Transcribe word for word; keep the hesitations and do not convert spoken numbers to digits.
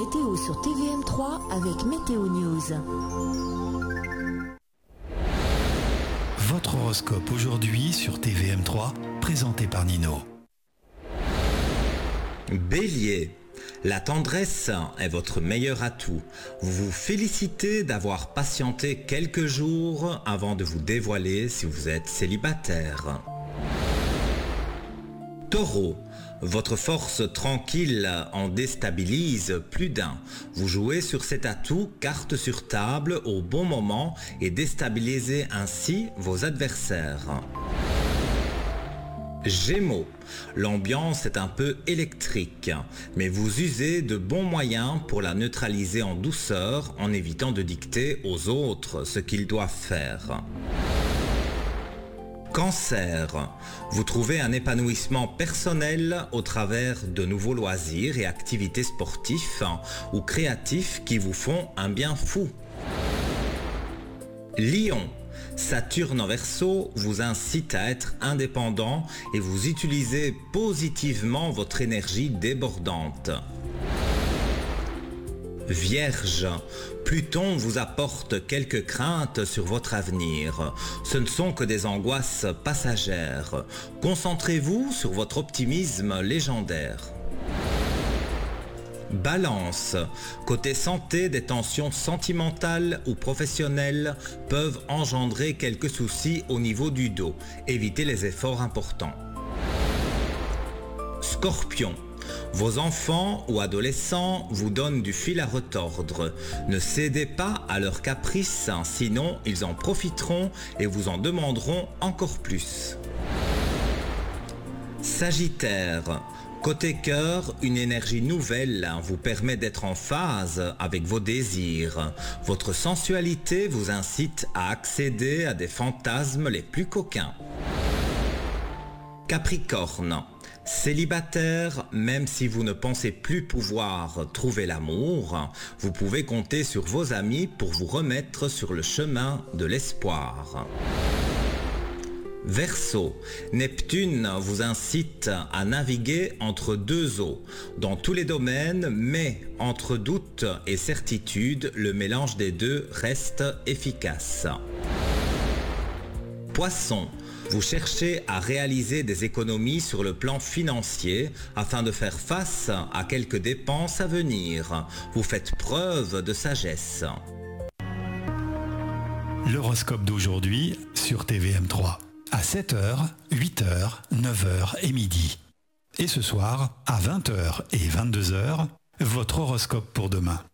météo sur T V M trois avec Météo News. Votre horoscope aujourd'hui sur T V M trois, présenté par Nino. Bélier, la tendresse est votre meilleur atout. Vous vous félicitez d'avoir patienté quelques jours avant de vous dévoiler si vous êtes célibataire. Taureau, votre force tranquille en déstabilise plus d'un. Vous jouez sur cet atout carte sur table au bon moment et déstabilisez ainsi vos adversaires. Gémeaux, l'ambiance est un peu électrique, mais vous usez de bons moyens pour la neutraliser en douceur en évitant de dicter aux autres ce qu'ils doivent faire. Cancer, vous trouvez un épanouissement personnel au travers de nouveaux loisirs et activités sportifs ou créatifs qui vous font un bien fou. Lion, Saturne en Verseau vous incite à être indépendant et vous utilisez positivement votre énergie débordante. Vierge, Pluton vous apporte quelques craintes sur votre avenir. Ce ne sont que des angoisses passagères. Concentrez-vous sur votre optimisme légendaire. Balance, côté santé, des tensions sentimentales ou professionnelles peuvent engendrer quelques soucis au niveau du dos. Évitez les efforts importants. Scorpion, vos enfants ou adolescents vous donnent du fil à retordre. Ne cédez pas à leurs caprices, sinon ils en profiteront et vous en demanderont encore plus. Sagittaire, côté cœur, une énergie nouvelle vous permet d'être en phase avec vos désirs. Votre sensualité vous incite à accéder à des fantasmes les plus coquins. Capricorne, célibataire, même si vous ne pensez plus pouvoir trouver l'amour, vous pouvez compter sur vos amis pour vous remettre sur le chemin de l'espoir. Verseau, Neptune vous incite à naviguer entre deux eaux, dans tous les domaines, mais entre doute et certitude, le mélange des deux reste efficace. Poisson, vous cherchez à réaliser des économies sur le plan financier afin de faire face à quelques dépenses à venir. Vous faites preuve de sagesse. L'horoscope d'aujourd'hui sur T V M trois. À sept heures, huit heures, neuf heures et midi. Et ce soir, à vingt heures et vingt-deux heures, votre horoscope pour demain.